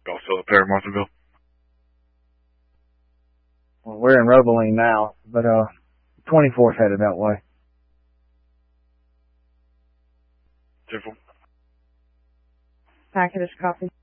Y'all still up there in Martinsville? Well, we're in Robaline now, but 24th headed that way. Simple. Package coffee.